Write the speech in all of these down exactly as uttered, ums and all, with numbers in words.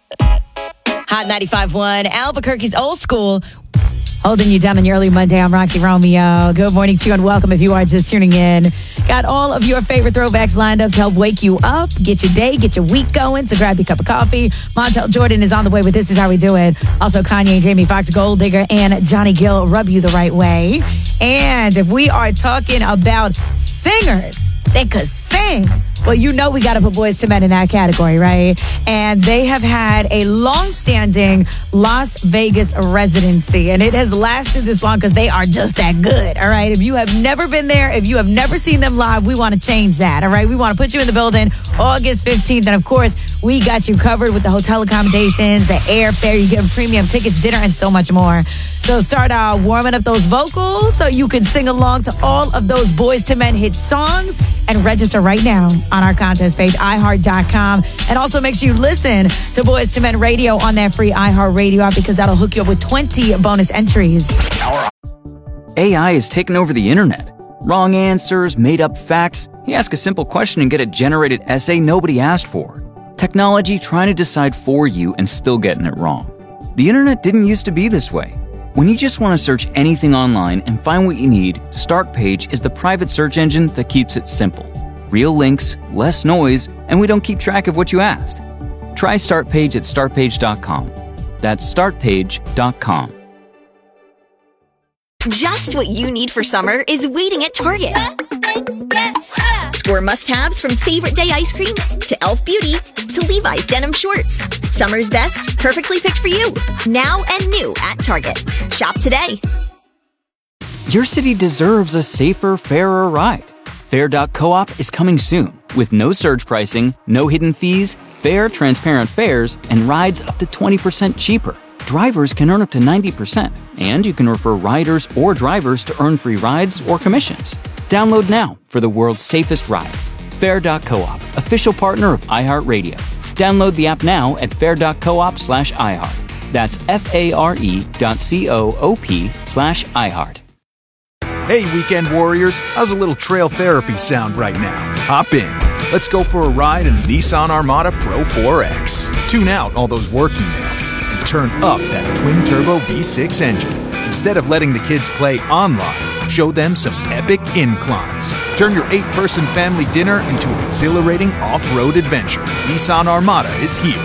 Hot ninety-five point one, Albuquerque's Old School. Holding you down on your early Monday. I'm Roxy Romeo. Good morning to you and welcome if you are just tuning in. Got all of your favorite throwbacks lined up to help wake you up, get your day, get your week going. So grab your cup of coffee. Montel Jordan is on the way with This Is How We Do It. Also, Kanye, Jamie Foxx, Gold Digger, and Johnny Gill rub you the right way. And if we are talking about singers that could sing, well, you know we got to put Boyz two Men in that category, right? And they have had a long-standing Las Vegas residency, and it has lasted this long because they are just that good, all right? If you have never been there, if you have never seen them live, we want to change that, all right? We want to put you in the building August fifteenth, and of course, we got you covered with the hotel accommodations, the airfare, you get premium tickets, dinner, and so much more. So start uh, warming up those vocals so you can sing along to all of those Boyz two Men hit songs, and register right now on our contest page, i heart dot com. And also make sure you listen to Boyz two Men Radio on that free iHeartRadio app because that'll hook you up with twenty bonus entries. A I is taking over the internet. Wrong answers, made up facts. You ask a simple question and get a generated essay nobody asked for. Technology trying to decide for you and still getting it wrong. The internet didn't used to be this way. When you just want to search anything online and find what you need, Startpage is the private search engine that keeps it simple. Real links, less noise, and we don't keep track of what you asked. Try Startpage at start page dot com. That's start page dot com. Just what you need for summer is waiting at Target. Score must-haves from Favorite Day ice cream to Elf Beauty to Levi's denim shorts. Summer's best, perfectly picked for you. Now and new at Target. Shop today. Your city deserves a safer, fairer ride. Fair dot coop is coming soon with no surge pricing, no hidden fees, fair, transparent fares, and rides up to twenty percent cheaper. Drivers can earn up to ninety percent, and you can refer riders or drivers to earn free rides or commissions. Download now for the world's safest ride. Fair dot coop, official partner of iHeartRadio. Download the app now at fair dot coop slash iHeart. That's F-A-R-E dot C-O-O-P slash iHeart. Hey, weekend warriors, how's a little trail therapy sound right now? Hop in. Let's go for a ride in the Nissan Armada Pro four X. Tune out all those work emails and turn up that twin-turbo V six engine. Instead of letting the kids play online, show them some epic inclines. Turn your eight-person family dinner into an exhilarating off-road adventure. Nissan Armada is here.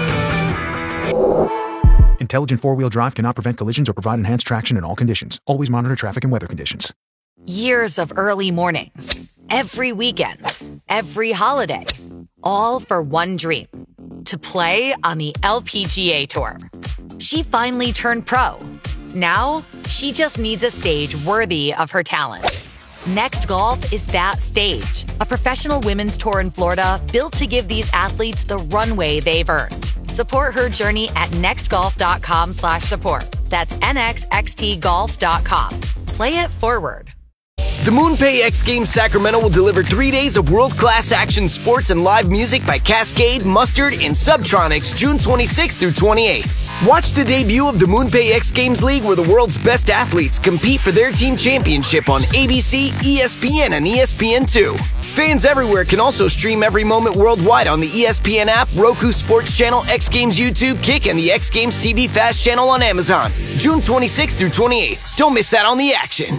Intelligent four-wheel drive cannot prevent collisions or provide enhanced traction in all conditions. Always monitor traffic and weather conditions. Years of early mornings, every weekend, every holiday, all for one dream, to play on the L P G A Tour. She finally turned pro. Now, she just needs a stage worthy of her talent. Next Golf is that stage, a professional women's tour in Florida built to give these athletes the runway they've earned. Support her journey at nextgolf.com slash support. That's N X X T golf dot com. Play it forward. The MoonPay X Games Sacramento will deliver three days of world-class action sports and live music by Cascade, Mustard, and Subtronics June twenty-sixth through twenty-eighth. Watch the debut of the MoonPay X Games League where the world's best athletes compete for their team championship on A B C, E S P N, and E S P N two. Fans everywhere can also stream every moment worldwide on the E S P N app, Roku Sports Channel, X Games YouTube, Kick, and the X Games T V Fast channel on Amazon. June twenty-sixth through twenty-eighth. Don't miss out on the action.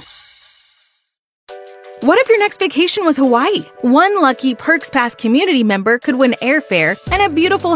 What if your next vacation was Hawaii? One lucky Perks Pass community member could win airfare and a beautiful